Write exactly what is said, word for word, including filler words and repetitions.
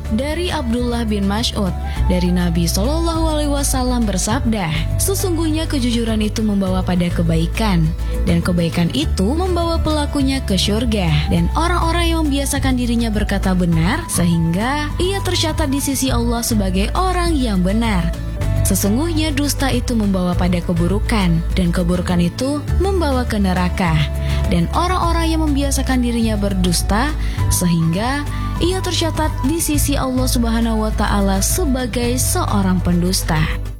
Dari Abdullah bin Mas'ud, dari Nabi Shallallahu Alaihi Wasallam bersabda, sesungguhnya kejujuran itu membawa pada kebaikan, dan kebaikan itu membawa pelakunya ke surga. Dan orang-orang yang membiasakan dirinya berkata benar, sehingga ia tercatat di sisi Allah sebagai orang yang benar. Sesungguhnya dusta itu membawa pada keburukan, dan keburukan itu membawa ke neraka. Dan orang-orang yang membiasakan dirinya berdusta, sehingga ia tercatat di sisi Allah Subhanahu wa Ta'ala sebagai seorang pendusta.